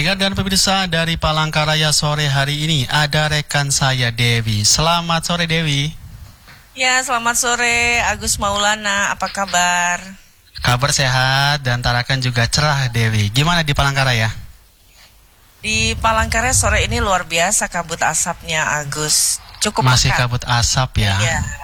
Pendengar dan pemirsa dari Palangkaraya sore hari ini ada rekan saya Dewi. Selamat sore Dewi. Ya, selamat sore Agus Maulana, apa kabar? Kabar sehat dan tarakan juga cerah Dewi. Gimana di Palangkaraya? Di Palangkaraya sore ini luar biasa kabut asapnya Agus. Cukup Masih pekat. kabut asap ya? Iya.